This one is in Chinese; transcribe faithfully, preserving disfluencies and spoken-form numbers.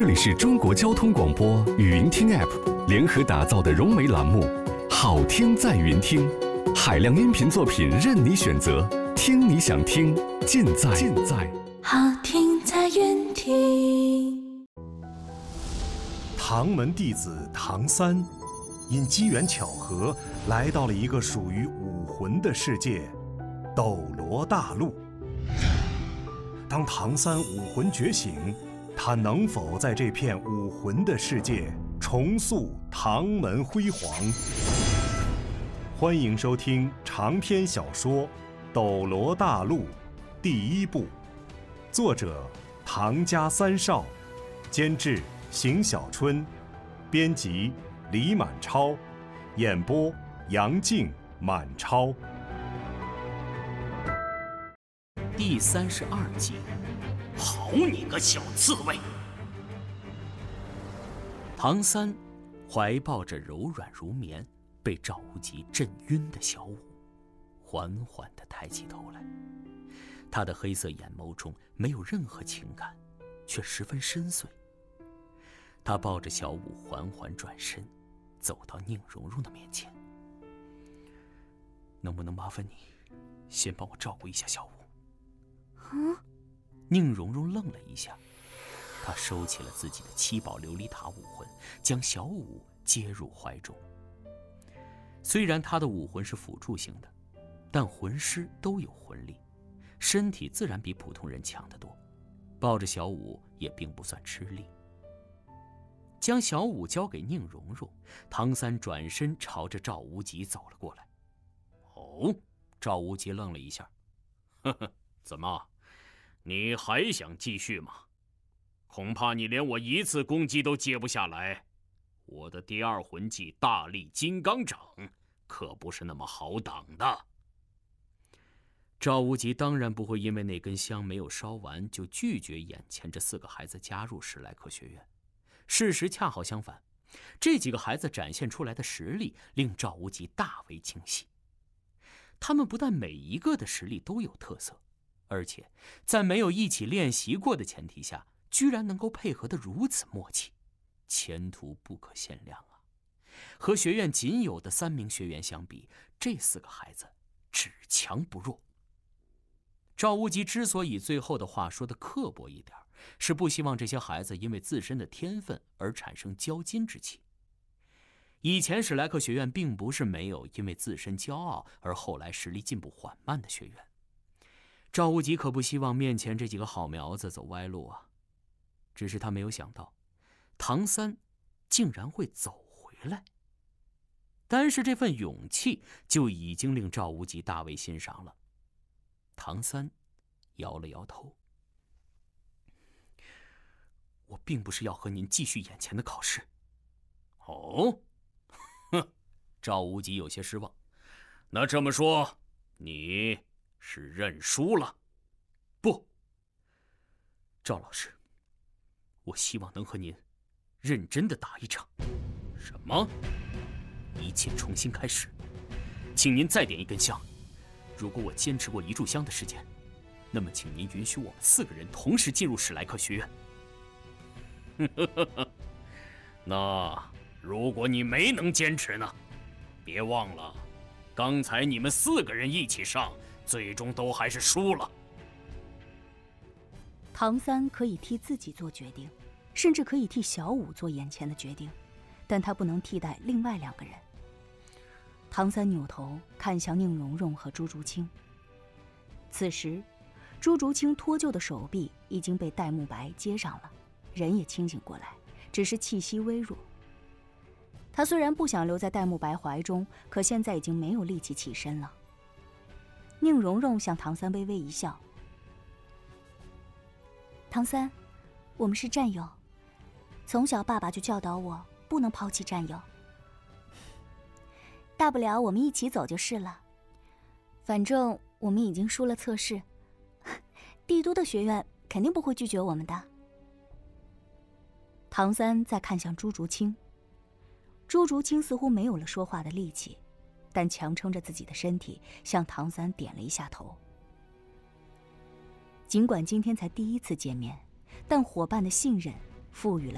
这里是中国交通广播语音听 App 联合打造的融媒栏目，好听在云听，海量音频作品任你选择，听你想听，尽在尽在好听在云听。 唐门弟子唐三，因机缘巧合来到了一个属于武魂的世界——斗罗大陆。当唐三武魂觉醒，他能否在这片武魂的世界重塑唐门辉煌？欢迎收听长篇小说《斗罗大陆》第一部，作者唐家三少，监制邢小春，编辑李满超，演播杨静、满超。 第三十二集。好你个小刺猬！唐三怀抱着柔软如棉、被赵无极震晕的小舞，缓缓地抬起头来。他的黑色眼眸中没有任何情感，却十分深邃。他抱着小舞缓缓转身，走到宁荣荣的面前。能不能麻烦你先帮我照顾一下小舞？ 嗯？ 宁荣荣愣了一下，她收起了自己的七宝琉璃塔武魂，将小舞接入怀中。虽然她的武魂是辅助性的，但魂师都有魂力，身体自然比普通人强得多，抱着小舞也并不算吃力。将小舞交给宁荣荣，唐三转身朝着赵无极走了过来。哦，赵无极愣了一下，呵呵，怎么？你还想继续吗？恐怕你连我一次攻击都接不下来。我的第二魂技大力金刚掌可不是那么好挡的。赵无极当然不会因为那根香没有烧完就拒绝眼前这四个孩子加入史莱克学院。事实恰好相反，这几个孩子展现出来的实力令赵无极大为惊喜。他们不但每一个的实力都有特色，而且在没有一起练习过的前提下，居然能够配合得如此默契，前途不可限量啊！和学院仅有的三名学员相比，这四个孩子只强不弱。赵无极之所以最后的话说的刻薄一点，是不希望这些孩子因为自身的天分而产生骄矜之气。以前史莱克学院并不是没有因为自身骄傲而后来实力进步缓慢的学院。赵无极可不希望面前这几个好苗子走歪路啊，只是他没有想到，唐三竟然会走回来。单是这份勇气就已经令赵无极大为欣赏了。唐三摇了摇头，我并不是要和您继续眼前的考试。哦，哼，赵无极有些失望。那这么说，你是认输了？不，赵老师，我希望能和您认真的打一场。什么？一切重新开始，请您再点一根香。如果我坚持过一炷香的时间，那么请您允许我们四个人同时进入史莱克学院。那如果你没能坚持呢？别忘了，刚才你们四个人一起上，最终都还是输了。 唐三可以替自己做决定，甚至可以替小舞做眼前的决定，但他不能替代另外两个人。唐三扭头看向宁荣荣和朱竹清，此时朱竹清脱臼的手臂已经被戴沐白接上了，人也清醒过来，只是气息微弱。他虽然不想留在戴沐白怀中，可现在已经没有力气起身了。宁荣荣向唐三微微一笑，唐三，我们是战友，从小爸爸就教导我不能抛弃战友，大不了我们一起走就是了。反正我们已经输了测试，帝都的学院肯定不会拒绝我们的。唐三再看向朱竹清，朱竹清似乎没有了说话的力气，但强撑着自己的身体向唐三点了一下头。尽管今天才第一次见面，但伙伴的信任赋予了